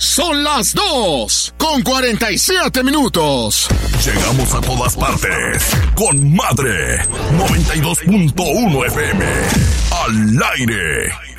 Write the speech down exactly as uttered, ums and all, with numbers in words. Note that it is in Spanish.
Son las dos con cuarenta y siete minutos. Llegamos a todas partes con Madre noventa y dos punto uno F M. Al aire.